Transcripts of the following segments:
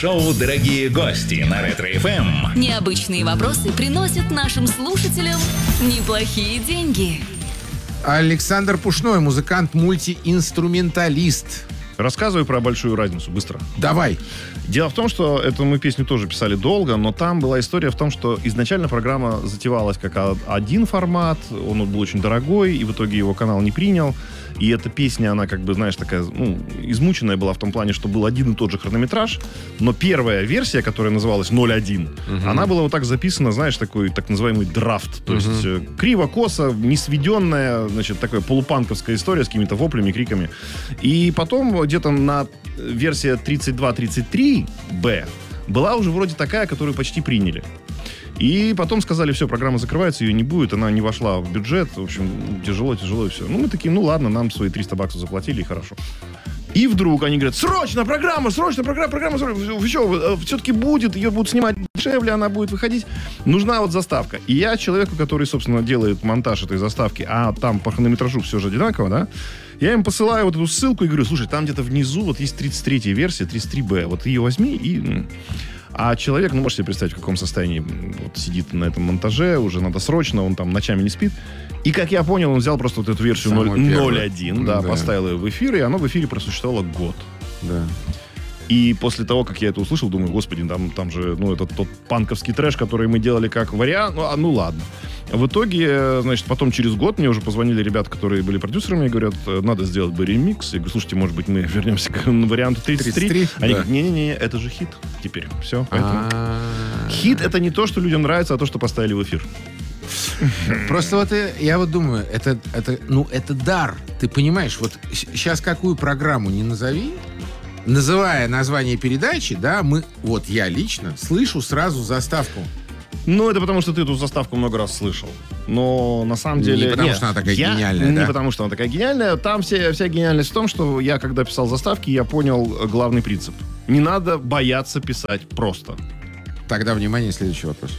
Шоу «Дорогие гости» на Ретро-ФМ. Необычные вопросы приносят нашим слушателям неплохие деньги. Александр Пушной, музыкант, мультиинструменталист. Рассказываю про большую разницу, быстро. Давай. Дело в том, что эту мы песню тоже писали долго, но там была история в том, что изначально программа затевалась как один формат, он был очень дорогой, и в итоге его канал не принял. И эта песня, она как бы, знаешь, такая, измученная была в том плане, что был один и тот же хронометраж, но первая версия, которая называлась 0.1, она была вот так записана, знаешь, такой так называемый драфт. То есть криво-косо, не сведенная, значит, такая полупанковская история с какими-то воплями, криками. И потом где-то на версия 32-33Б была уже вроде такая, которую почти приняли. И потом сказали, все, программа закрывается, ее не будет, она не вошла в бюджет. В общем, тяжело, и все. Мы такие, ладно, нам свои $300 заплатили, и хорошо. И вдруг они говорят, срочно программа, все-таки будет, ее будут снимать дешевле, она будет выходить. Нужна вот заставка. И я человеку, который, собственно, делает монтаж этой заставки, а там по хронометражу все же одинаково, да, я им посылаю вот эту ссылку и говорю, слушай, там где-то внизу вот есть 33-я версия, 33Б, вот ее возьми и... А человек, можете себе представить, в каком состоянии вот сидит на этом монтаже, уже надо срочно, он там ночами не спит. И, как я понял, он взял просто вот эту версию 0.1, да, поставил ее в эфир, и оно в эфире просуществовало год. Да. И после того, как я это услышал, думаю, господи, там же, это тот панковский трэш, который мы делали как вариант, ладно. В итоге, значит, потом через год мне уже позвонили ребята, которые были продюсерами, и говорят, надо сделать бы ремикс. Я говорю, слушайте, может быть, мы вернемся к варианту 33? Они говорят, не-не-не, это же хит теперь. Все, поэтому... Хит — это не то, что людям нравится, а то, что поставили в эфир. Просто вот я вот думаю, это дар. Ты понимаешь, вот сейчас какую программу не назови, называя название передачи, да, я лично слышу сразу заставку. Это потому, что ты эту заставку много раз слышал. Но на самом деле... Не потому, что она такая гениальная, Не потому, что она такая гениальная. Там вся гениальность в том, что я, когда писал заставки, я понял главный принцип. Не надо бояться писать просто. Тогда, внимание, следующий вопрос.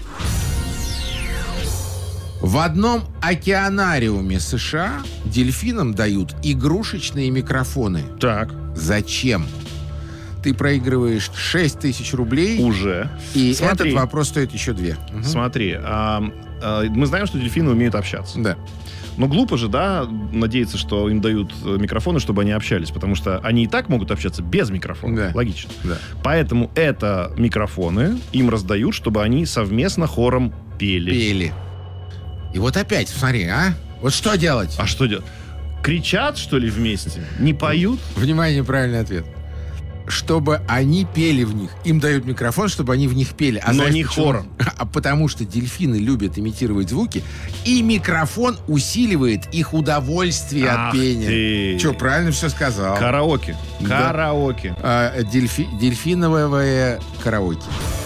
В одном океанариуме США дельфинам дают игрушечные микрофоны. Так. Зачем? Ты проигрываешь 6 тысяч рублей. Уже. И этот вопрос стоит еще 2. Угу. Смотри, мы знаем, что дельфины умеют общаться. Да. Но глупо же, да, надеяться, что им дают микрофоны, чтобы они общались, потому что они и так могут общаться без микрофона. Да. Логично. Да. Поэтому это микрофоны им раздают, чтобы они совместно хором пели. И вот опять, смотри, вот что делать? А что делать? Кричат, что ли, вместе? Не поют? Внимание, правильный ответ. Чтобы они пели в них. Им дают микрофон, чтобы они в них пели. Но не хором. А потому что дельфины любят имитировать звуки, и микрофон усиливает их удовольствие от пения. Че, правильно все сказал. Караоке. Да. Караоке. Дельфиновое караоке.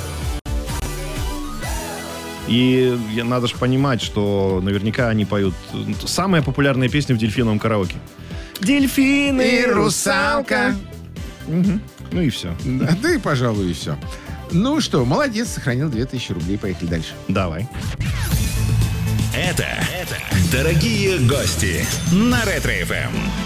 И надо же понимать, что наверняка они поют... Самая популярная песня в дельфиновом караоке. Дельфины, русалка. Угу. И все. Да, и, пожалуй, и все. Ну что, молодец, сохранил 2000 рублей. Поехали дальше. Давай. Это «Дорогие гости» на Ретро-ФМ.